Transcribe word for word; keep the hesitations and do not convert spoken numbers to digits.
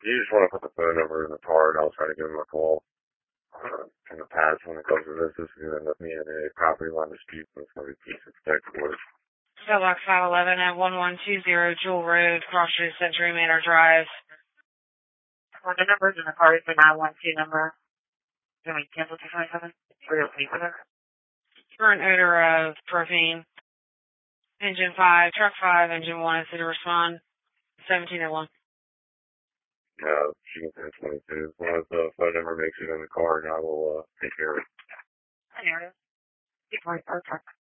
You just want to put the phone number in the card. I'll try to give him a call. Uh, in the past, when it comes to this, this is going to end up being a property line dispute, and it's going to be piece of tech court. Cellbox five eleven at one one two zero Jewel Road, Cross Street, Century Manor Drive. Well, the number's in the card is the nine one two number. Do you want me to cancel two twenty-seven? Or you'll pay for that? Current odor of propane. Engine five, truck five, engine one is to respond. seventeen oh one. Uh, she can ten twenty-two. As long as the phone number makes it in the card, I will uh, take care of it. I know it is. two twenty-four truck.